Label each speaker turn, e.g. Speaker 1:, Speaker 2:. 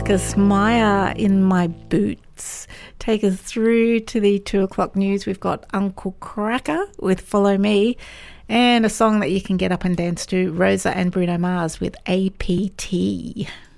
Speaker 1: Marcus Meyer, In My Boots. Take us through to the 2 o'clock news. We've got Uncle Cracker with Follow Me, and a song that you can get up and dance to, Rosa and Bruno Mars with APT.